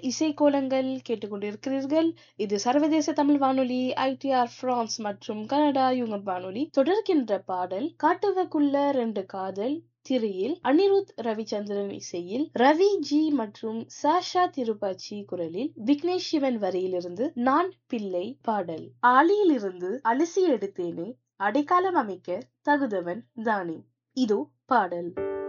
இசைக்கோலங்கள் கேட்டுக்கொண்டிருக்கிறீர்கள். இது சர்வதேச தமிழ் வானொலி ஐடிஆர் பிரான்ஸ் மற்றும் கனடா யுகம் வானொலி. தொடர்கின்ற பாடல் காட்டுவக்குள்ள 2 காதல் திரையில் அனிருத் ரவிச்சந்திரன் இசையில் ரவி ஜி மற்றும் சாஷா திருப்பாச்சி குரலில் விக்னேஷ் சிவன் வரியிலிருந்து நான் பிள்ளை பாடல். ஆளியிலிருந்து அலசி எடுத்தேனே அடைக்காலம் அமைக்க தகுதவன் தானே. இதோ பாடல்.